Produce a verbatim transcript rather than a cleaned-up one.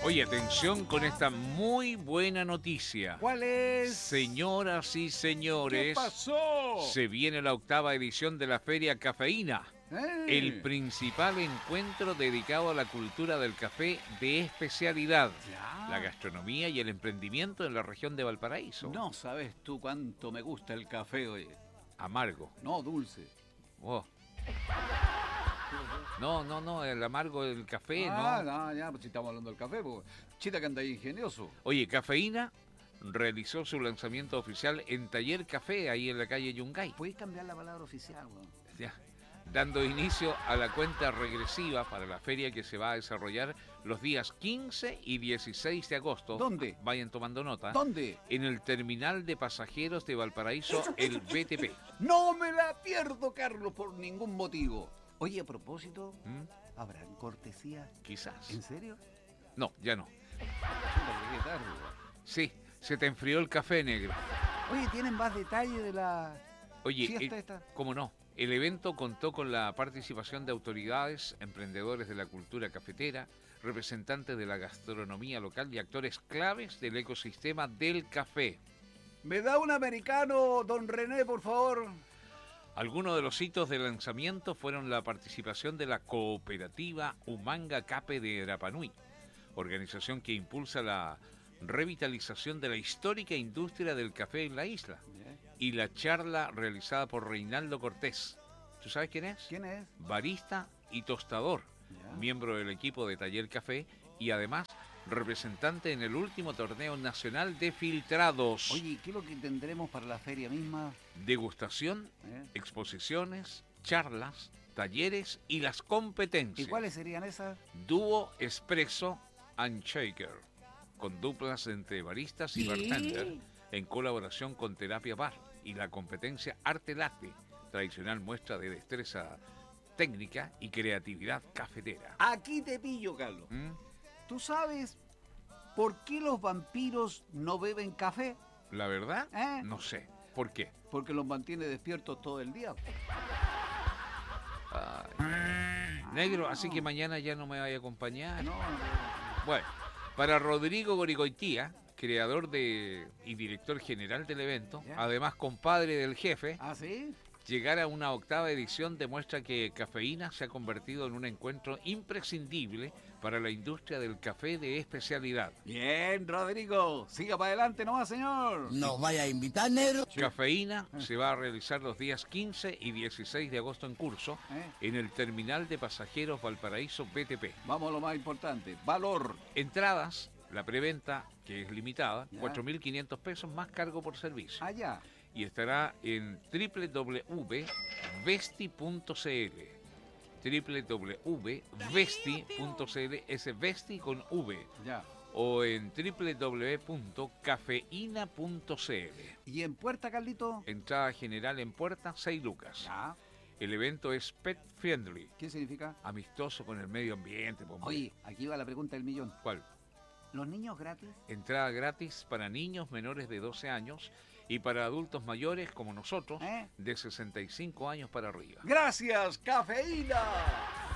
Oye, atención con esta muy buena noticia. ¿Cuál es? Señoras y señores, ¿Qué pasó? se viene la octava edición de la Feria Cafeína, ¿Eh? el principal encuentro dedicado a la cultura del café de especialidad, Ya. la gastronomía y el emprendimiento en la región de Valparaíso. No sabes tú cuánto me gusta el café, oye. Amargo. No, dulce. Oh. No, no, no, el amargo del café, ah, ¿no? no, ya, pues si estamos hablando del café, pues. Chita que anda ahí ingenioso. Oye, Cafeína realizó su lanzamiento oficial en Taller Café, ahí en la calle Yungay. Puedes cambiar la palabra oficial, weón. Ya, dando inicio a la cuenta regresiva para la feria que se va a desarrollar los días quince y dieciséis de agosto. ¿Dónde? Vayan tomando nota. ¿Dónde? En el terminal de pasajeros de Valparaíso, el B T P. No me la pierdo, Carlos, por ningún motivo. Oye, a propósito, ¿Mm? ¿habrán cortesía? Quizás. ¿En serio? No, ya no. Chuta, llegué tarde, weón. Sí, se te enfrió el café, negro. Oye, ¿tienen más detalle de la Oye, fiesta eh, esta? ¿cómo no? El evento contó con la participación de autoridades, emprendedores de la cultura cafetera, representantes de la gastronomía local y actores claves del ecosistema del café. ¿Me da un americano, don René, por favor? Algunos de los hitos de lanzamiento fueron la participación de la cooperativa Humanga Cape de Rapanui, organización que impulsa la revitalización de la histórica industria del café en la isla, y la charla realizada por Reinaldo Cortés. ¿Tú sabes quién es? ¿Quién es? Barista y tostador, Ya. miembro del equipo de Taller Café y además representante en el último torneo nacional de filtrados. Oye, ¿qué es lo que tendremos para la feria misma? Degustación, ¿Eh? exposiciones, charlas, talleres y las competencias. ¿Y cuáles serían esas? Dúo Espresso and Shaker, con duplas entre baristas y ¿Qué? bartender, en colaboración con Terapia Bar, y la competencia Arte Latte, tradicional muestra de destreza técnica y creatividad cafetera. Aquí te pillo, Carlos. ¿Mm? ¿Tú sabes por qué los vampiros no beben café? La verdad, ¿Eh? no sé. ¿Por qué? Porque los mantiene despiertos todo el día. Ay. Negro, así que mañana ya no me vaya a acompañar. No, no. Bueno, para Rodrigo Gorigoitía, creador de y director general del evento, Ya. además compadre del jefe, ¿Ah, sí? llegar a una octava edición demuestra que Cafeína se ha convertido en un encuentro imprescindible para la industria del café de especialidad. Bien, Rodrigo. Siga para adelante nomás, señor. ¿Nos vaya a invitar, negro? Cafeína se va a realizar los días quince y dieciséis de agosto en curso ¿Eh? en el terminal de pasajeros Valparaíso B T P. Vamos a lo más importante. Valor. Entradas, la preventa, que es limitada, Ya. cuatro mil quinientos pesos más cargo por servicio. Allá. Y estará en doble u doble u doble u punto vesti punto c l. doble u doble u doble u punto vesti punto c l, ese Vesti con V. Ya. O en doble u doble u doble u punto cafeína punto c l. ¿Y en Puerta, Carlito? Entrada general en puerta, seis lucas. Ya. El evento es pet friendly, ¿Qué significa? amistoso con el medio ambiente. Pues, Oye, aquí va la pregunta del millón. ¿cuál? ¿Los niños gratis? Entrada gratis para niños menores de doce años y para adultos mayores como nosotros, ¿Eh? de sesenta y cinco años para arriba. Gracias, Cafeína.